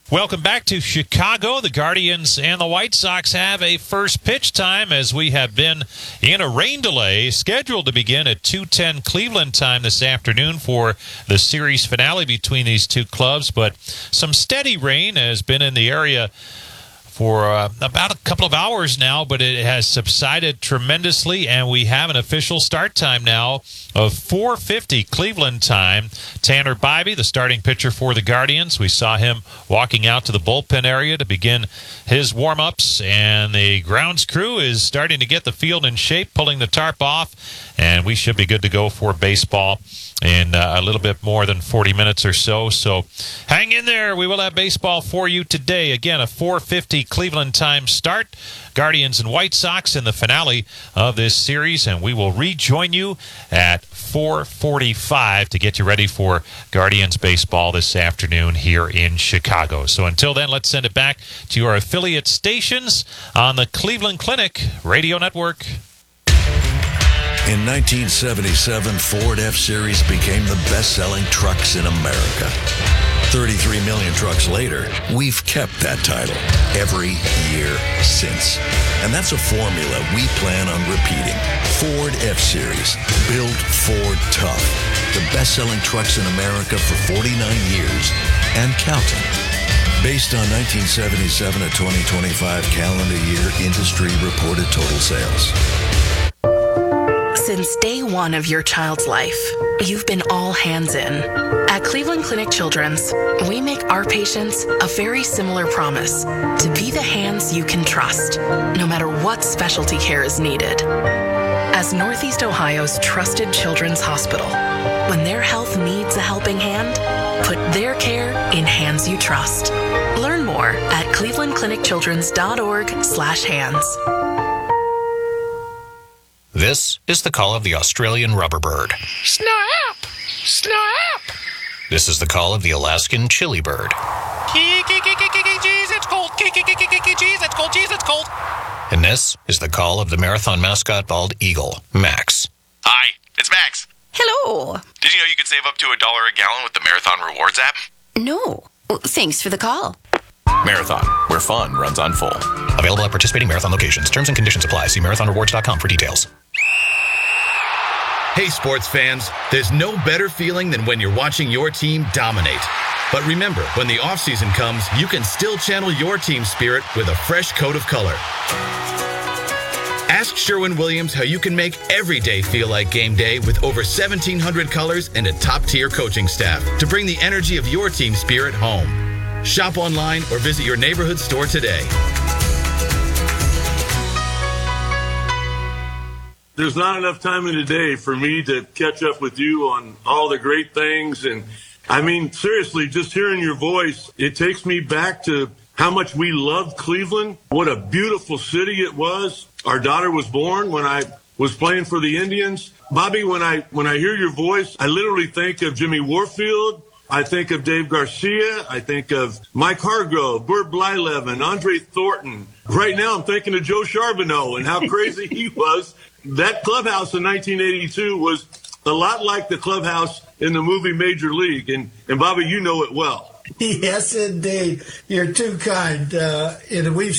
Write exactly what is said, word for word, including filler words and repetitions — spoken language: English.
Welcome back to Chicago. The Guardians and the White Sox have a first pitch time as we have been in a rain delay scheduled to begin at two ten Cleveland time this afternoon for the series finale between these two clubs. But some steady rain has been in the area for uh, about a couple of hours now, but it has subsided tremendously, and we have an official start time now of four fifty Cleveland time. Tanner Bibee, the starting pitcher for the Guardians, we saw him walking out to the bullpen area to begin his warm-ups, and the grounds crew is starting to get the field in shape, pulling the tarp off, and we should be good to go for baseball in uh, a little bit more than forty minutes or so. So hang in there. We will have baseball for you today. Again, a four fifty Cleveland time start. Guardians and White Sox in the finale of this series, and we will rejoin you at four forty-five to get you ready for Guardians baseball this afternoon here in Chicago. So until then, let's send it back to your affiliate stations on the Cleveland Clinic Radio Network. In nineteen seventy-seven, Ford F-Series became the best-selling trucks in America. thirty-three million trucks later, we've kept that title every year since. And that's a formula we plan on repeating. Ford F-Series, built Ford tough. The best-selling trucks in America for forty-nine years and counting. Based on nineteen seventy-seven to twenty twenty-five calendar year industry reported total sales. Since day one of your child's life, you've been all hands in. At Cleveland Clinic Children's, we make our patients a very similar promise to be the hands you can trust, no matter what specialty care is needed. As Northeast Ohio's trusted children's hospital, when their health needs a helping hand, put their care in hands you trust. Learn more at cleveland clinic children's dot org slash hands. This is the call of the Australian rubberbird. Snap! Snap! This is the call of the Alaskan chili bird. Jeez, it's cold. Jeez, it's cold. Jeez, it's cold. And this is the call of the marathon mascot bald eagle, Max. Hi, it's Max. Hello. Did you know you could save up to a dollar a gallon with the Marathon Rewards app? No. Thanks for the call. Marathon, where fun runs on full. Available at participating Marathon locations. Terms and conditions apply. See marathon rewards dot com for details. Hey, sports fans, there's no better feeling than when you're watching your team dominate. But remember, when the offseason comes, you can still channel your team spirit with a fresh coat of color. Ask Sherwin-Williams how you can make every day feel like game day with over seventeen hundred colors and a top-tier coaching staff to bring the energy of your team spirit home. Shop online or visit your neighborhood store today. There's not enough time in the day for me to catch up with you on all the great things. And I mean, seriously, just hearing your voice, it takes me back to how much we loved Cleveland. What a beautiful city it was. Our daughter was born when I was playing for the Indians. Bobby, when I when I hear your voice, I literally think of Jimmy Warfield. I think of Dave Garcia. I think of Mike Hargrove, Bert Blyleven, Andre Thornton. Right now, I'm thinking of Joe Charbonneau and how crazy he was. That clubhouse in nineteen eighty-two was a lot like the clubhouse in the movie Major League. And, and Bobby, you know it well. Yes, indeed. You're too kind. Uh, and we've